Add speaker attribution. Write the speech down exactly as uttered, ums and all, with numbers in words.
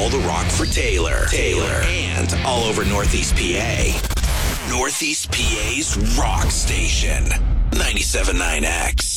Speaker 1: all the rock for Taylor. Taylor. And all over Northeast P A. Northeast P A's rock station. ninety-seven point nine X.